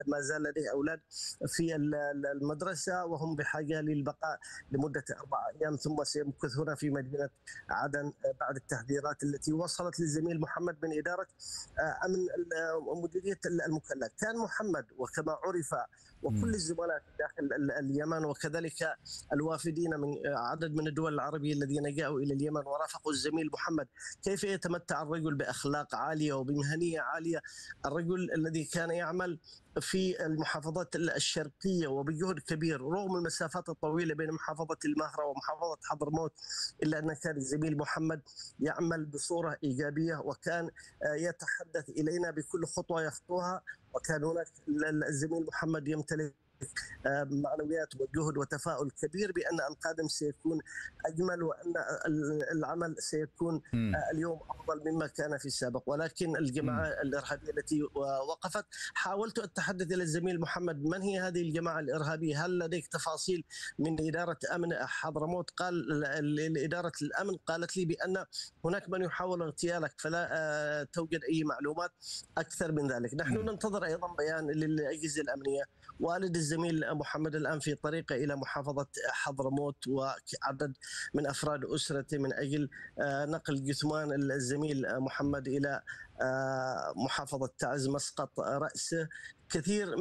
ما زال لديه أولاد في المدرسة، وهم بحاجة للبقاء لمدة 4 أيام ثم سيمكثون في مدينة عدن بعد التحذيرات التي وصلت للزميل محمد من إدارة أمن مديرية المكلا. كان محمد وكما عرف وكل الزملاء داخل اليمن وكذلك الوافدين من عدد من الدول العربية الذين جاءوا إلى اليمن ورافقوا الزميل محمد، كيف يتمتع الرجل بأخلاق عالية وبمهنية عالية. الرجل الذي كان يعمل في المحافظات الشرقية وبجهد كبير رغم المسافات الطويلة بين محافظة المهرة ومحافظة حضرموت، إلا أن كان الزميل محمد يعمل بصورة إيجابية وكان يتحدث إلينا بكل خطوة يخطوها. وكان هناك الزميل محمد يمتلك معنويات وجهد وتفاؤل كبير بأن القادم سيكون أجمل وأن العمل سيكون اليوم أفضل مما كان في السابق. ولكن الجماعة الإرهابية التي وقفت، حاولت التحدث إلى الزميل محمد من هي هذه الجماعة الإرهابية؟ هل لديك تفاصيل من إدارة أمن حضرموت؟ قال إدارة الأمن قالت لي بأن هناك من يحاول اغتيالك، فلا توجد أي معلومات أكثر من ذلك. نحن ننتظر أيضا بيان للأجهزة الأمنية. والد الزميل محمد الآن في طريقه إلى محافظة حضرموت وعدد من أفراد أسرته من أجل نقل جثمان الزميل محمد إلى محافظة تعز مسقط رأسه. كثير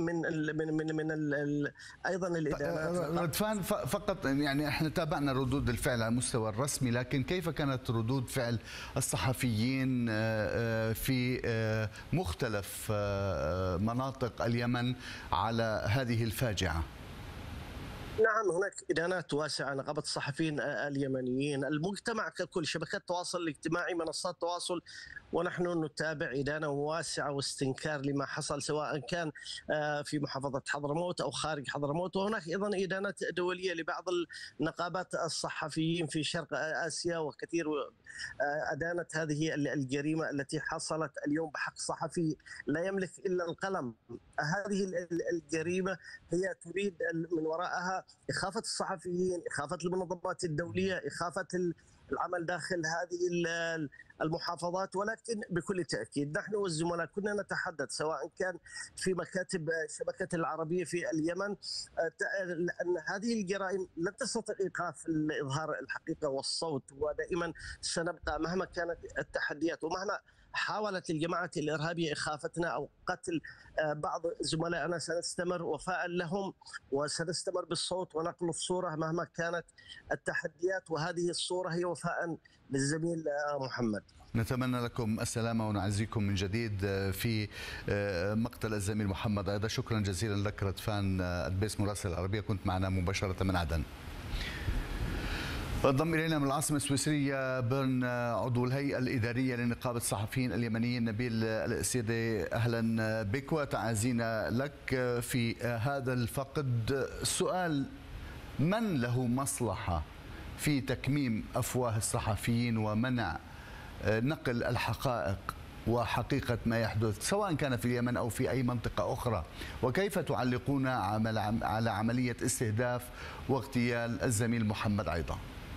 من ايضا الادانات. ردفان، فقط يعني احنا تابعنا ردود الفعل على المستوى الرسمي، لكن كيف كانت ردود فعل الصحفيين في مختلف مناطق اليمن على هذه الفاجعة؟ نعم، هناك إدانات واسعة. نقابة الصحفيين اليمنيين، المجتمع ككل، شبكات التواصل الاجتماعي، منصات التواصل، ونحن نتابع إدانة واسعة واستنكار لما حصل سواء كان في محافظة حضرموت أو خارج حضرموت. وهناك أيضا إدانات دولية لبعض النقابات الصحفيين في شرق آسيا، وكثير أدانت هذه الجريمة التي حصلت اليوم بحق صحفي لا يملك إلا القلم. هذه الجريمة هي تريد من وراءها إخافة الصحفيين، إخافة المنظمات الدولية، إخافة العمل داخل هذه المحافظات. ولكن بكل تأكيد نحن والزملاء كنا نتحدث سواء كان في مكاتب شبكة العربية في اليمن أن هذه الجرائم لن تستطيع إيقاف إظهار الحقيقة والصوت، ودائما سنبقى مهما كانت التحديات ومهما حاولت الجماعة الإرهابية إخافتنا أو قتل بعض زملائنا، سنستمر وفاء لهم وسنستمر بالصوت ونقل الصورة مهما كانت التحديات، وهذه الصورة هي وفاء للزميل محمد. نتمنى لكم السلامة ونعزيكم من جديد في مقتل الزميل محمد. أيضا شكرا جزيلا لك ردفان أدبيس مراسل العربية، كنت معنا مباشرة من عدن. انضم الينا من العاصمه السويسريه بيرن عضو الهيئه الاداريه لنقابه الصحفيين اليمنيين نبيل السيدي، اهلا بك وتعازينا لك في هذا الفقد. السؤال: من له مصلحه في تكميم افواه الصحفيين ومنع نقل الحقائق وحقيقة ما يحدث سواء كان في اليمن أو في أي منطقة أخرى؟ وكيف تعلقون على عملية استهداف واغتيال الزميل محمد أيضا؟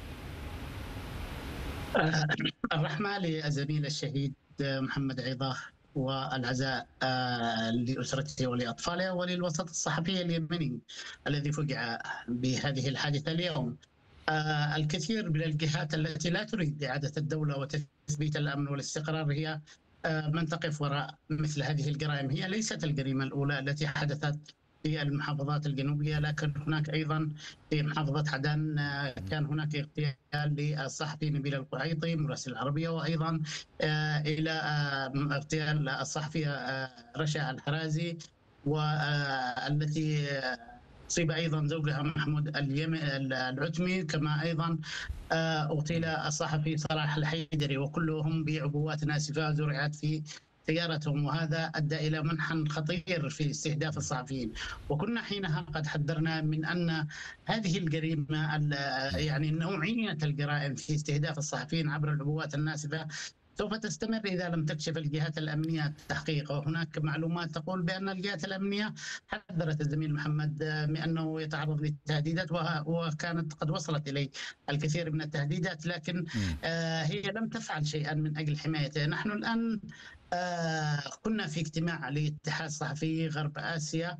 الرحمة للزميل الشهيد محمد عيضة والعزاء لأسرته ولأطفاله وللوسط الصحفي اليمني الذي فجع بهذه الحادثة اليوم. الكثير من الجهات التي لا تريد إعادة الدولة وتثبيت الأمن والاستقرار هي من تقف وراء مثل هذه الجرائم. هي ليست الجريمة الأولى التي حدثت في المحافظات الجنوبية، لكن هناك أيضا في محافظة عدن كان هناك اغتيال للصحفي نبيل القعيطي مراسل العربية، وأيضا إلى اغتيال الصحفي رشا الحرازي، والتي أصيب أيضا زوجها محمود العتمي، كما أيضا اغتيل الصحفي صلاح الحيدري، وكلهم بعبوات ناسفة زرعت في سيارتهم، وهذا أدى إلى منحى خطير في استهداف الصحفيين. وكنا حينها قد حذرنا من أن هذه الجريمة يعني نوعية الجرائم في استهداف الصحفيين عبر العبوات الناسفة سوف تستمر إذا لم تكشف الجهات الأمنية التحقيق. وهناك معلومات تقول بأن الجهات الأمنية حذرت الزميل محمد بأنه يتعرض للتهديدات، وكانت قد وصلت إليه الكثير من التهديدات، لكن هي لم تفعل شيئا من أجل حمايته. نحن الآن كنا في اجتماع لاتحاد صحفي غرب آسيا،